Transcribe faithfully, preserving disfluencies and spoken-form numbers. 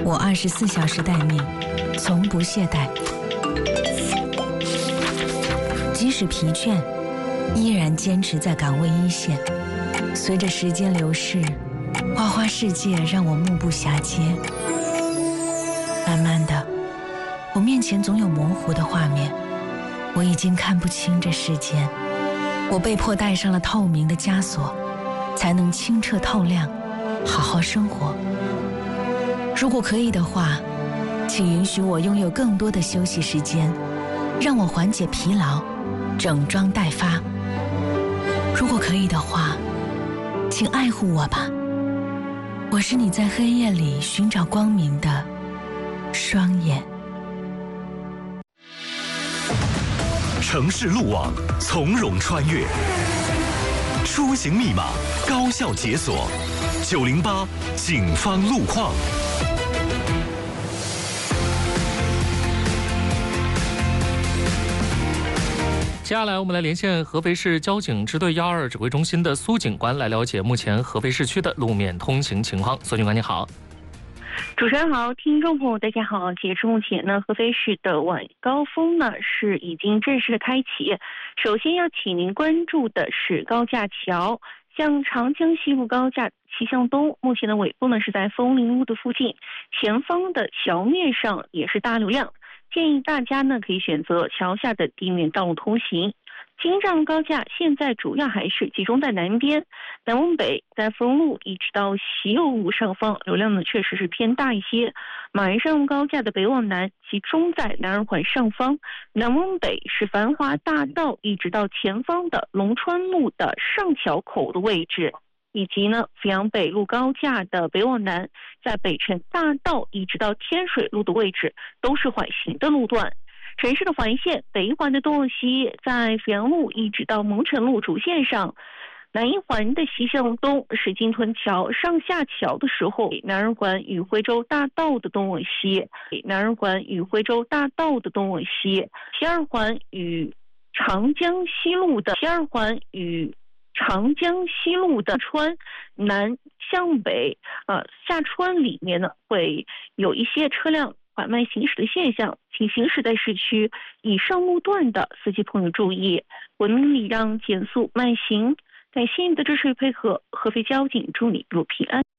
我二十四小时待命，从不懈怠。即使疲倦，依然坚持在岗位一线。随着时间流逝，花花世界让我目不暇接。慢慢的，我面前总有模糊的画面，我已经看不清这世间。我被迫戴上了透明的枷锁，才能清澈透亮，好好生活。如果可以的话，请允许我拥有更多的休息时间，让我缓解疲劳，整装待发。如果可以的话，请爱护我吧，我是你在黑夜里寻找光明的双眼。 城市路网从容穿越，出行密码高效解锁。九零八警方路况。 接下来我们来连线合肥市交警支队幺二指挥中心的苏警官，来了解目前合肥市区的路面通行情况。苏警官你好。 主持人好，听众朋友大家好。截至目前呢，合肥市的晚高峰呢是已经正式的开启。首先要请您关注的是高架桥，像长江西路高架西向东，目前的尾部呢是在枫林路的附近，前方的桥面上也是大流量，建议大家呢可以选择桥下的地面道路通行。京藏高架现在主要还是集中在南边，南往北在枫路一直到西右路上方，流量呢确实是偏大一些。马鞍山高架的北往南集中在南二环上方，南往北是繁华大道一直到前方的龙川路的上桥口的位置，以及呢阜阳北路高架的北往南，在北辰大道一直到天水路的位置都是缓行的路段。城市的环线，北一环的东往西在阜阳路一直到蒙城路主线上，南一环的西向东是金屯桥上下桥的时候，南二环与徽州大道的东往西，南二环与徽州大道的东往西，西二环与长江西路的西二环与长江西路的川南向北，呃，下川里面呢会有一些车辆缓慢行驶的现象，请行驶在市区以上路段的司机朋友注意，文明礼让，减速慢行。感谢你的支持与配合，合肥交警祝你一路平安。